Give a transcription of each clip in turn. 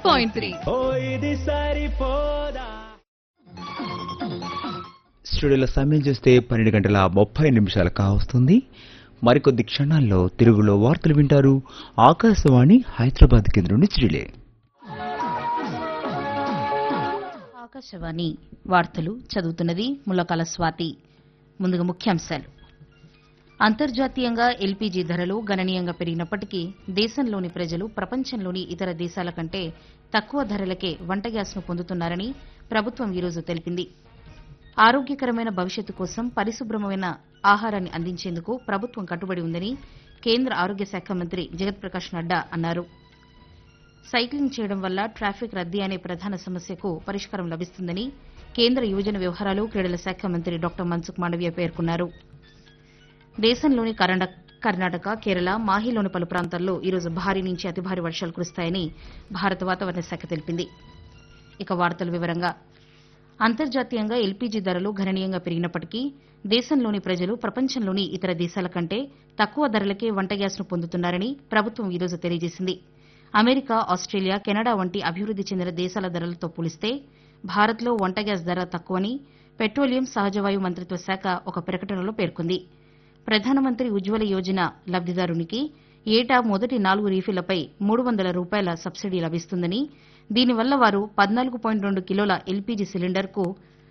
101.3. స్టూడియోలో సమయం చూస్తే 12:30 కావస్తుంది. మరికొద్ది క్షణాల్లో తెలుగులో వార్తలు వింటారు. ఆకాశవాణి హైదరాబాద్ కేంద్రం నుంచి రిలే. ఆకాశవాణి వార్తలు చదువుతున్నది ముల్లకాల స్వాతి. ముందుగా ముఖ్యాంశాలు. అంతర్జాతీయంగా ఎల్పీజీ ధరలు గణనీయంగా పెరిగినప్పటికీ దేశంలోని ప్రజలు ప్రపంచంలోని ఇతర దేశాల కంటే తక్కువ ధరలకే వంట గ్యాస్ను పొందుతున్నారని ప్రభుత్వం ఈరోజు తెలిపింది. ఆరోగ్యకరమైన భవిష్యత్తు కోసం పరిశుభ్రమైన ఆహారాన్ని అందించేందుకు ప్రభుత్వం కట్టుబడి ఉందని కేంద్ర ఆరోగ్య శాఖ మంత్రి జగత్ ప్రకాష్ నడ్డా అన్నారు. సైక్లింగ్ చేయడం వల్ల ట్రాఫిక్ రద్దీ అనే ప్రధాన సమస్యకు పరిష్కారం లభిస్తుందని కేంద్ర యువజన వ్యవహారాలు క్రీడల శాఖ మంత్రి డాక్టర్ మన్సుఖ్ మాండవీయ పేర్కొన్నారు. దేశంలోని కర్ణాటక, కేరళ, మాహిలోని పలు ప్రాంతాల్లో ఈరోజు భారీ నుంచి అతి భారీ వర్షాలు కురుస్తాయని భారత వాతావరణ శాఖ తెలిపింది. ఇక వార్తల వివరంగా. అంతర్జాతీయంగా ఎల్పీజీ ధరలు గణనీయంగా పెరిగినప్పటికీ దేశంలోని ప్రజలు ప్రపంచంలోని ఇతర దేశాల కంటే తక్కువ ధరలకే వంట గ్యాస్ను పొందుతున్నారని ప్రభుత్వం ఈరోజు తెలియజేసింది. అమెరికా, ఆస్ట్రేలియా, కెనడా వంటి అభివృద్ది చెందిన దేశాల ధరలతో పోలిస్తే భారత్లో వంట గ్యాస్ ధర తక్కువని పెట్రోలియం, సహజవాయు మంత్రిత్వ శాఖ ఒక ప్రకటనలో పేర్కొంది. ప్రధానమంత్రి ఉజ్వల యోజన లబ్దిదారునికి ఏటా మొదటి 4 రీఫిళ్లపై ₹300 సబ్సిడీ లభిస్తుందని, దీనివల్ల వారు 14.2 కిలోల ఎల్పీజీ సిలిండర్కు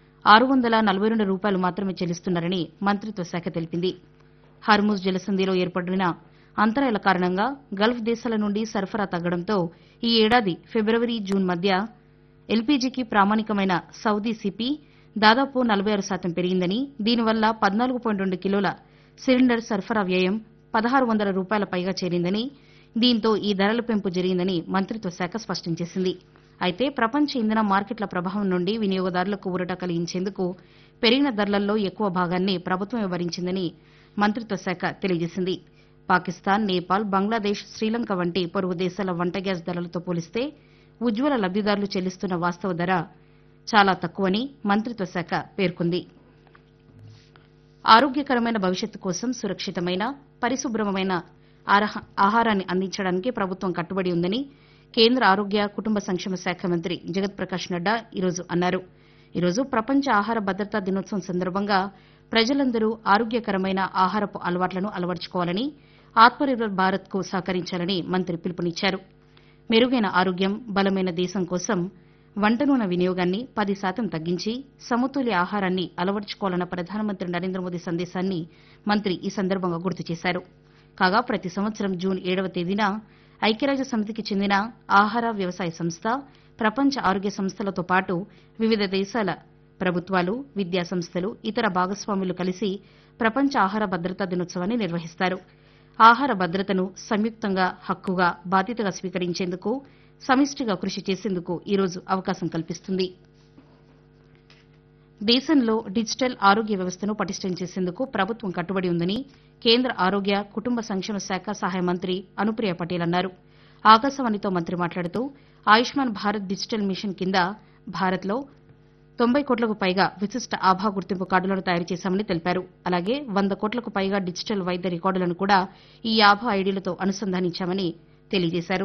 ₹642 మాత్రమే చెల్లిస్తున్నారని మంత్రిత్వ శాఖ తెలిపింది. హర్ముజ్ జలసంధిలో ఏర్పడిన అంతరాయాల కారణంగా గల్ఫ్ దేశాల నుండి సరఫరా తగ్గడంతో ఈ ఏడాది ఫిబ్రవరి, జూన్ మధ్య ఎల్పీజీకి ప్రామాణికమైన సౌదీ సిపి దాదాపు 46% పెరిగిందని, దీనివల్ల 14.2 కిలోల సిలిండర్ సరఫరా వ్యయం ₹1,600 పైగా చేరిందని, దీంతో ఈ ధరల పెంపు జరిగిందని మంత్రిత్వ శాఖ స్పష్టం చేసింది. అయితే ప్రపంచ ఇంధన మార్కెట్ల ప్రభావం నుండి వినియోగదారులకు ఊరట కలిగించేందుకు పెరిగిన ధరలలో ఎక్కువ భాగాన్ని ప్రభుత్వమే భరించిందని మంత్రిత్వ శాఖ తెలియజేసింది. పాకిస్తాన్, నేపాల్, బంగ్లాదేశ్, శ్రీలంక వంటి పొరుగు దేశాల వంట గ్యాస్ ధరలతో పోలిస్తే ఉజ్వల లబ్దిదారులు చెల్లిస్తున్న వాస్తవ ధర చాలా తక్కువని మంత్రిత్వ శాఖ పేర్కొంది. ఆరోగ్యకరమైన భవిష్యత్తు కోసం సురక్షితమైన, పరిశుభ్రమైన ఆహారాన్ని అందించడానికి ప్రభుత్వం కట్టుబడి ఉందని కేంద్ర ఆరోగ్య, కుటుంబ సంక్షేమ శాఖ మంత్రి జగత్ ప్రకాష్ నడ్డా ఈరోజు అన్నారు. ఈరోజు ప్రపంచ ఆహార భద్రతా దినోత్సవం సందర్భంగా ప్రజలందరూ ఆరోగ్యకరమైన ఆహారపు అలవాట్లను అలవర్చుకోవాలని, ఆత్మనిర్భర్ భారత్కు సహకరించాలని మంత్రి పిలుపునిచ్చారు. మెరుగైన ఆరోగ్యం, బలమైన దేశం కోసం వంట నూనె వినియోగాన్ని 10% తగ్గించి సమతుల్య ఆహారాన్ని అలవర్చుకోవాలన్న ప్రధానమంత్రి నరేంద్ర మోదీ సందేశాన్ని మంత్రి ఈ సందర్భంగా గుర్తు చేశారు. కాగా ప్రతి సంవత్సరం జూన్ 7వ తేదీన ఐక్యరాజ్య సమితికి చెందిన ఆహార, వ్యవసాయ సంస్థ, ప్రపంచ ఆరోగ్య సంస్థలతో పాటు వివిధ దేశాల ప్రభుత్వాలు, విద్యా సంస్థలు, ఇతర భాగస్వాములు కలిసి ప్రపంచ ఆహార భద్రతా దినోత్సవాన్ని నిర్వహిస్తారు. ఆహార భద్రతను సంయుక్తంగా, హక్కుగా, బాధ్యతగా స్వీకరించేందుకు సమిష్టిగా కృషి చేసేందుకు ఈరోజు అవకాశం కల్పిస్తుంది. దేశంలో డిజిటల్ ఆరోగ్య వ్యవస్థను పటిష్టం చేసేందుకు ప్రభుత్వం కట్టుబడి ఉందని కేంద్ర ఆరోగ్య, కుటుంబ సంక్షేమ శాఖ సహాయ మంత్రి అనుప్రియ పటేల్ అన్నారు. ఆకాశవాణితో మంత్రి మాట్లాడుతూ ఆయుష్మాన్ భారత్ డిజిటల్ మిషన్ కింద భారత్లో 90 కోట్లకు పైగా విశిష్ట ఆభా గుర్తింపు కార్డులను తయారు చేశామని తెలిపారు. అలాగే 100 కోట్లకు పైగా డిజిటల్ వైద్య రికార్డులను కూడా ఈ ఆభా ఐడీలతో అనుసంధానించామని తెలియజేశారు.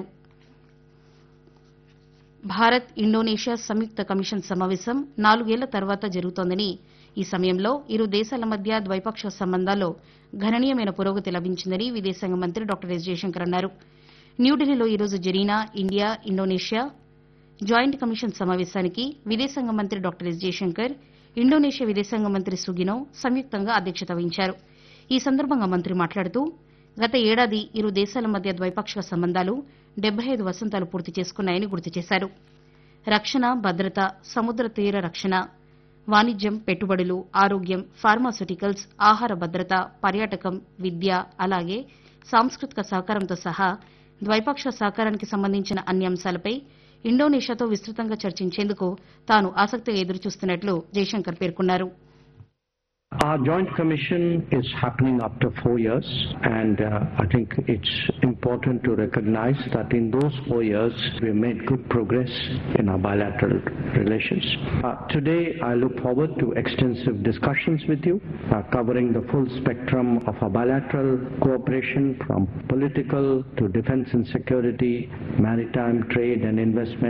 భారత్, ఇండోనేషియా సంయుక్త కమిషన్ సమావేశం 4 ఏళ్ల తర్వాత జరుగుతోందని, ఈ సమయంలో ఇరు దేశాల మధ్య ద్వైపాక్షిక సంబంధాల్లో గణనీయమైన పురోగతి లభించిందని విదేశాంగ మంత్రి డాక్టర్ ఎస్ జయశంకర్ అన్నారు. న్యూఢిల్లీలో ఈరోజు జరిగిన ఇండియా, ఇండోనేషియా జాయింట్ కమిషన్ సమావేశానికి విదేశాంగ మంత్రి డాక్టర్ ఎస్ జయశంకర్, ఇండోనేషియా విదేశాంగ మంత్రి సుగినో సంయుక్తంగా అధ్యక్షత వహించారు. ఈ సందర్భంగా మంత్రి మాట్లాడుతూ గత ఏడాది ఇరు దేశాల మధ్య ద్వైపాక్షిక సంబంధాలు 75 వసంతాలు పూర్తి చేసుకున్నాయని గుర్తు చేశారు. రక్షణ, భద్రత, సముద్ర తీర రక్షణ, వాణిజ్యం, పెట్టుబడులు, ఆరోగ్యం, ఫార్మాస్యూటికల్స్, ఆహార భద్రత, పర్యాటకం, విద్య, అలాగే సాంస్కృతిక సహకారంతో సహా ద్వైపాక్షిక సహకారానికి సంబంధించిన అన్ని అంశాలపై ఇండోనేషియాతో విస్తృతంగా చర్చించేందుకు తాను ఆసక్తిగా ఎదురుచూస్తున్నట్లు జయశంకర్ పేర్కొన్నారు. Our joint commission is happening after 4 years, and I think it's important to recognize that in those 4 years we made good progress in our bilateral relations. Today I look forward to extensive discussions with you, covering the full spectrum of our bilateral cooperation from political to defense and security, maritime, trade and investment.